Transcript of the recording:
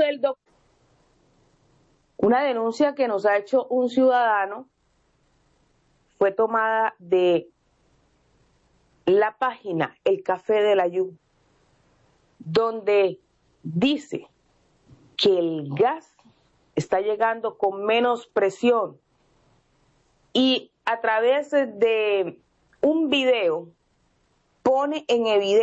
sueldo. Una denuncia que nos ha hecho un ciudadano fue tomada de la página El Café de la Yu, donde dice que el gas está llegando con menos presión y a través de un video pone en evidencia